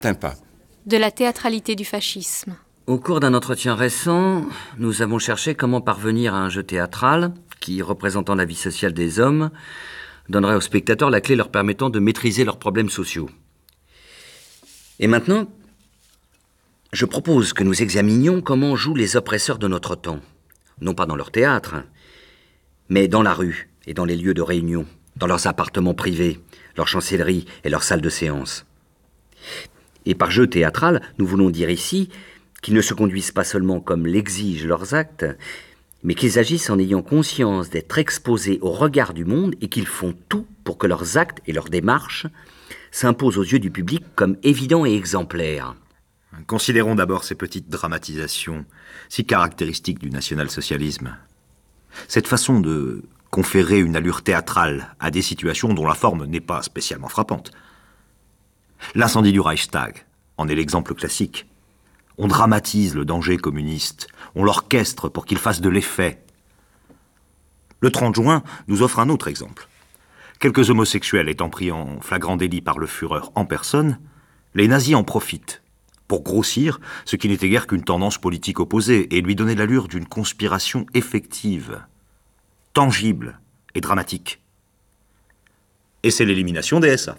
Pas. De la théâtralité du fascisme. Au cours d'un entretien récent, nous avons cherché comment parvenir à un jeu théâtral qui, représentant la vie sociale des hommes, donnerait aux spectateurs la clé leur permettant de maîtriser leurs problèmes sociaux. Et maintenant, je propose que nous examinions comment jouent les oppresseurs de notre temps. Non pas dans leur théâtre, mais dans la rue et dans les lieux de réunion, dans leurs appartements privés, leurs chancelleries et leurs salles de séance. Et par jeu théâtral, nous voulons dire ici qu'ils ne se conduisent pas seulement comme l'exigent leurs actes, mais qu'ils agissent en ayant conscience d'être exposés au regard du monde et qu'ils font tout pour que leurs actes et leurs démarches s'imposent aux yeux du public comme évidents et exemplaires. Considérons d'abord ces petites dramatisations, si caractéristiques du national-socialisme. Cette façon de conférer une allure théâtrale à des situations dont la forme n'est pas spécialement frappante. L'incendie du Reichstag en est l'exemple classique. On dramatise le danger communiste, on l'orchestre pour qu'il fasse de l'effet. Le 30 juin nous offre un autre exemple. Quelques homosexuels étant pris en flagrant délit par le Führer en personne, les nazis en profitent pour grossir ce qui n'était guère qu'une tendance politique opposée et lui donner l'allure d'une conspiration effective, tangible et dramatique. Et c'est l'élimination des SA.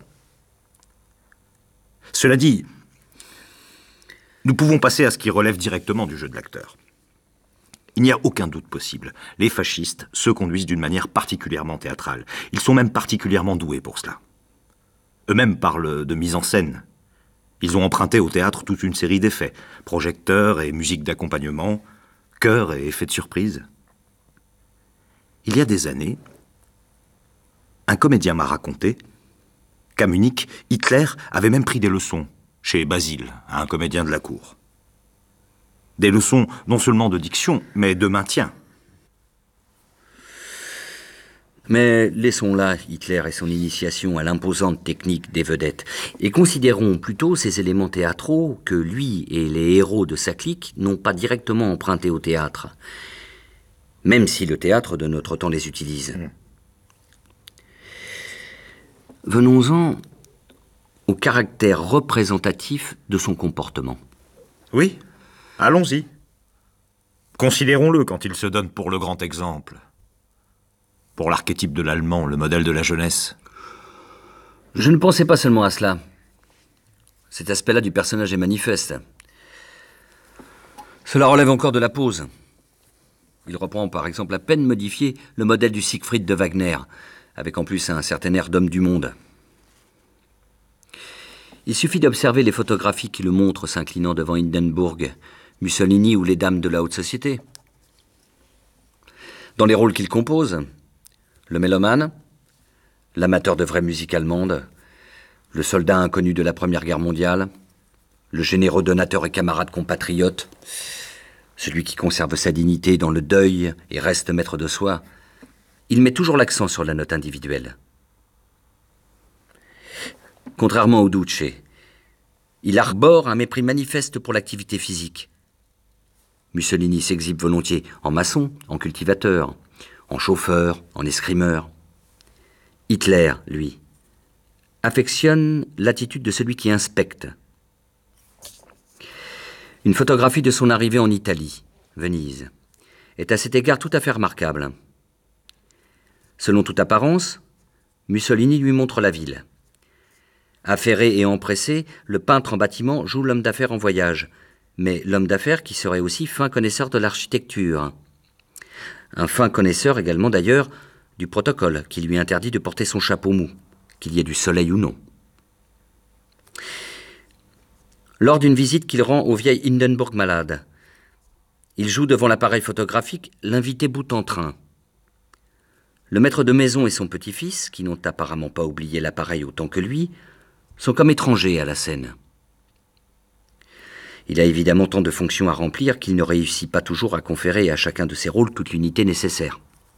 Cela dit, nous pouvons passer à ce qui relève directement du jeu de l'acteur. Il n'y a aucun doute possible. Les fascistes se conduisent d'une manière particulièrement théâtrale. Ils sont même particulièrement doués pour cela. Eux-mêmes parlent de mise en scène. Ils ont emprunté au théâtre toute une série d'effets. Projecteurs et musique d'accompagnement, chœurs et effets de surprise. Il y a des années, un comédien m'a raconté qu'à Munich, Hitler avait même pris des leçons chez Basile, un comédien de la cour. Des leçons non seulement de diction, mais de maintien. Mais laissons là Hitler et son initiation à l'imposante technique des vedettes, et considérons plutôt ces éléments théâtraux que lui et les héros de sa clique n'ont pas directement empruntés au théâtre, même si le théâtre de notre temps les utilise. Venons-en au caractère représentatif de son comportement. Oui, allons-y. Considérons-le quand il se donne pour le grand exemple. Pour l'archétype de l'Allemand, le modèle de la jeunesse. Je ne pensais pas seulement à cela. Cet aspect-là du personnage est manifeste. Cela relève encore de la pose. Il reprend par exemple à peine modifié le modèle du Siegfried de Wagner, avec en plus un certain air d'homme du monde. Il suffit d'observer les photographies qui le montrent s'inclinant devant Hindenburg, Mussolini ou les dames de la haute société. Dans les rôles qu'il compose, le mélomane, l'amateur de vraie musique allemande, le soldat inconnu de la Première Guerre mondiale, le généreux donateur et camarade compatriote, celui qui conserve sa dignité dans le deuil et reste maître de soi, il met toujours l'accent sur la note individuelle. Contrairement au Duce, il arbore un mépris manifeste pour l'activité physique. Mussolini s'exhibe volontiers en maçon, en cultivateur, en chauffeur, en escrimeur. Hitler, lui, affectionne l'attitude de celui qui inspecte. Une photographie de son arrivée en Italie, Venise, est à cet égard tout à fait remarquable. Selon toute apparence, Mussolini lui montre la ville. Affairé et empressé, le peintre en bâtiment joue l'homme d'affaires en voyage, mais l'homme d'affaires qui serait aussi fin connaisseur de l'architecture. Un fin connaisseur également d'ailleurs du protocole qui lui interdit de porter son chapeau mou, qu'il y ait du soleil ou non. Lors d'une visite qu'il rend au vieil Hindenburg malade, il joue devant l'appareil photographique l'invité bout en train. Le maître de maison et son petit-fils, qui n'ont apparemment pas oublié l'appareil autant que lui, sont comme étrangers à la scène. Il a évidemment tant de fonctions à remplir qu'il ne réussit pas toujours à conférer à chacun de ses rôles toute l'unité nécessaire.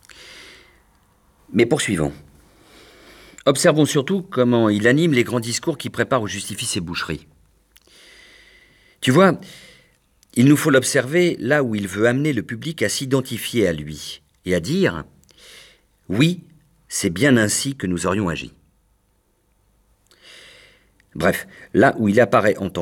Mais poursuivons. Observons surtout comment il anime les grands discours qui préparent ou justifient ses boucheries. Tu vois, il nous faut l'observer là où il veut amener le public à s'identifier à lui et à dire « Oui, c'est bien ainsi que nous aurions agi ». Bref, là où il apparaît en tant